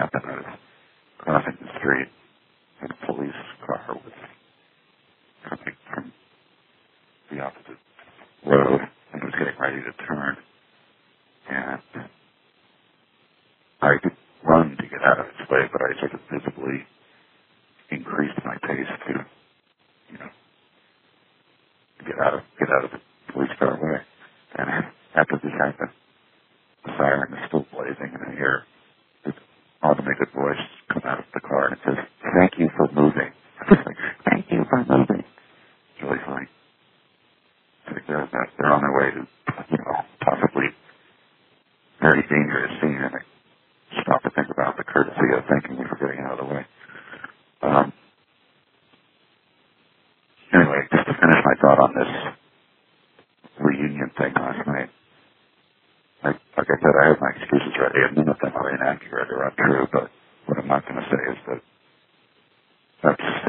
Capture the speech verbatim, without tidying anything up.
happened. I was crossing the street in a police car was coming from the opposite road and was getting ready to turn. And I could run to get out of its way, but I sort of visibly increased my pace to, you know, get out of get out of the police car way. And after this happened, the siren is still blazing, and I hear this automated voice come out of the car, and it says, "Thank you for moving." Like, "Thank you for moving." It's really funny. I think they're, they're on their way to, you know, possibly very dangerous scene, and I stop to think about the courtesy of thanking me for getting out of the way. Um, anyway, just to finish my thought on this reunion thing last night, I, like I said, I have my excuses ready, and none of them are inaccurate or untrue, but what I'm not going to say is that that's